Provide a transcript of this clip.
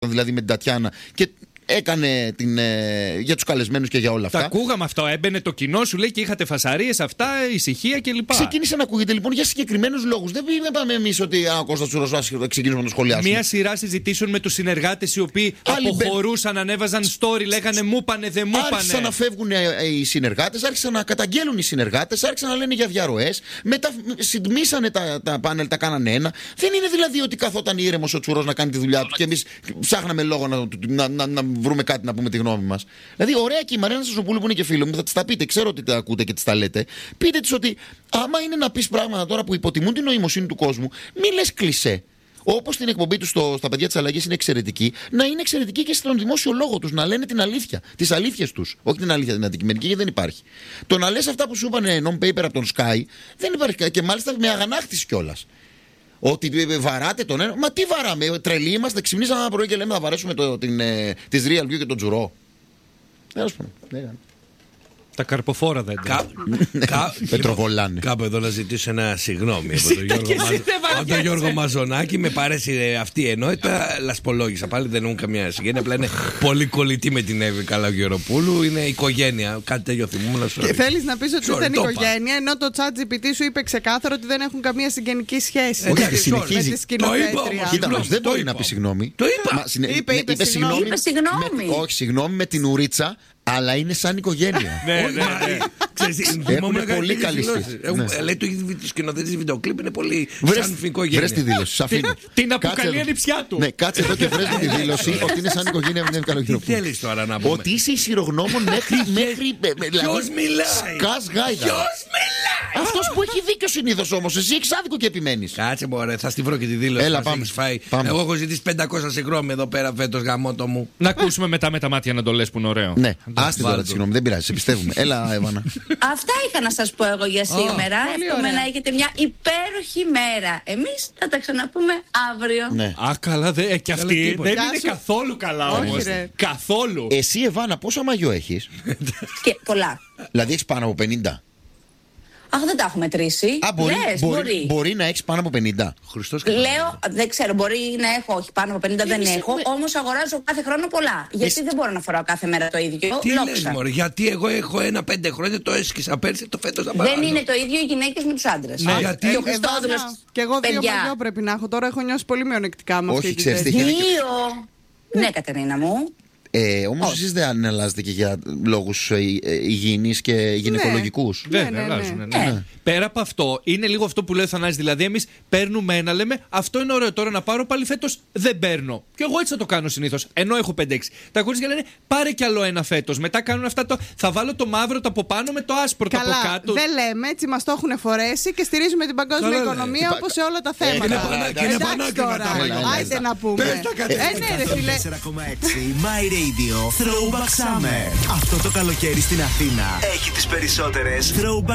δηλαδή με την Τατιάνα και έκανε για τους καλεσμένους και για όλα αυτά. Τα ακούγαμε αυτό. Έμπαινε το κοινό, σου λέει και είχατε φασαρίες, αυτά, ησυχία κλπ. Ξεκίνησε να ακούγεται λοιπόν για συγκεκριμένους λόγους. Δεν είπαμε εμείς ότι ο Κώστας Τσουρός ξεκινήσουμε να το σχολιάσουμε. Μία σειρά συζητήσεων με τους συνεργάτες οι οποίοι αποχωρούσαν, ανέβαζαν story, λέγανε μου πάνε, δεν μου πάνε. Άρχισαν να φεύγουν οι συνεργάτες, άρχισαν να καταγγέλουν οι συνεργάτες, άρχισαν να λένε για διαρροές. Μετά συντμήσανε τα πάνελ, τα κάνανε ένα. Δεν είναι δηλαδή ότι καθόταν ήρεμος ο Τσουρός να κάνει τη δουλειά του και εμείς ψάχναμε λόγο να βρούμε κάτι να πούμε τη γνώμη μας. Δηλαδή, ωραία και η Μαρένα Σασοπούλου που είναι και φίλο μου, θα της τα πείτε, ξέρω ότι τα ακούτε και της τα λέτε. Πείτε της ότι άμα είναι να πεις πράγματα τώρα που υποτιμούν την νοημοσύνη του κόσμου, μη λες κλισέ. Όπως την εκπομπή του στα παιδιά της αλλαγής είναι εξαιρετική, να είναι εξαιρετική και στον δημόσιο λόγο τους, να λένε την αλήθεια, τις αλήθειες τους. Όχι την αλήθεια την αντικειμενική, γιατί δεν υπάρχει. Το να λες αυτά που σου είπανε non-paper από τον Sky, δεν υπάρχει. Και μάλιστα με αγανάκτηση κιόλας. Ότι βαράτε τον ένα. Μα τι βαράμε, τρελοί είμαστε. Ξυπνήσαμε ένα πρωί και λέμε να βαρέσουμε της Real View και τον Τζουρό. Τέλος πάντων. Τα καρποφόρα δέντρα. Πετροβολάνε. Κάπου εδώ να ζητήσω ένα συγγνώμη από τον Γιώργο Μαζονάκη. Με παρέσει αυτή η ενότητα. Λασπολόγησα πάλι, δεν έχουν καμία συγγένεια. Απλά είναι πολύ κολλητή με την Εύη Καλαγεροπούλου. Είναι οικογένεια. Κάτι τέτοιο θυμούμαι. Και θέλεις να πεις ότι ήταν οικογένεια, ενώ το ChatGPT σου είπε ξεκάθαρο ότι δεν έχουν καμία συγγενική σχέση. Όχι, συνεχίζει. Κοίτα, δεν μπορεί να πει συγγνώμη. Το είπα. Είπε συγγνώμη. Όχι, συγγνώμη με την ουρίτσα. Αλλά είναι σαν οικογένεια. Έχουν πολύ καλή σχέση. Λέει το σκηνοθέτη βιντεοκλίπ είναι πολύ σαν οικογένεια. Βρες τη δήλωση, σ' αφήνω. Την αποκαλεί ανιψιά του. Ναι, κάτσε εδώ και βρες τη δήλωση ότι είναι σαν οικογένεια με την Καλογεροπούλου. Τι θέλεις τώρα να πούμε? Ότι είσαι ισχυρογνώμων μέχρι. Ποιος μιλάει? Σκάς γάιδα. Ποιος μιλάει? Αυτός που έχει δίκιο συνήθως όμως. Εσύ έχεις άδικο και επιμένεις. Κάτσε μωρέ, θα στη βρω και τη δήλωση. Έλα, πάμε. Εγώ έχω ζητήσει 500 συγγνώμη εδώ πέρα φέτος γαμώτο μου. Να ακούσουμε μετά με τα μάτια να το λες που είναι ωραίο. Ναι, άστε τώρα τη συγγνώμη, δεν πειράζει, σε πιστεύουμε. Έλα, Εύανα. Αυτά είχα να σας πω εγώ για σήμερα. Εύχομαι να έχετε μια υπέροχη μέρα. Εμείς θα τα ξαναπούμε αύριο. Ναι. Α, καλά, και αυτή δεν είναι καθόλου καλά όμως. Καθόλου. Εσύ, Εβάνα, πόσα μαγιό έχεις? Και πολλά. Δηλαδή έχεις πάνω από 50? Αχ, δεν τα έχω μετρήσει. Μπορεί να έχεις πάνω από 50. Λέω, δεν ξέρω, μπορεί να έχω, όχι πάνω από 50 δεν έχω. Όμως αγοράζω κάθε χρόνο πολλά. Γιατί δεν μπορώ να φοράω κάθε μέρα το ίδιο. Τι λες, μωρέ, γιατί εγώ έχω 1-5 χρόνια, το έσκησα πέρσι, το φέτος να πάρω. Δεν είναι το ίδιο οι γυναίκες με τους άντρες. Ναι, γιατί? Και εγώ 2 μαγιό πρέπει να έχω. Τώρα έχω νιώσει πολύ μειονεκτικά με αυτή τη θέση. 2. Ναι, Κατερίνα μου. Όμως εσείς δεν αναλάζετε και για λόγους υγιεινής και γυναικολογικούς? Βέβαια, αλλάζουν. Πέρα από αυτό, είναι λίγο αυτό που λέει ο Θανάσης. Δηλαδή, εμείς παίρνουμε ένα, λέμε αυτό είναι ωραίο τώρα να πάρω, πάλι φέτος δεν παίρνω. Και εγώ έτσι θα το κάνω συνήθως. Ενώ έχω 5-6. Τα κορίτσια λένε πάρε κι άλλο ένα φέτος. Μετά κάνουν αυτά θα βάλω το μαύρο το από πάνω με το άσπρο το από κάτω. Δεν λέμε, έτσι μας το έχουν φορέσει και στηρίζουμε την παγκόσμια οικονομία όπως σε όλα τα θέματα. Εντάξει τώρα. Άιντε να πούμε. Ναι, ρε φίλε. My Radio Throwback Summer. Αυτό το καλοκαίρι στην Αθήνα έχει τις περισσότερες Throwback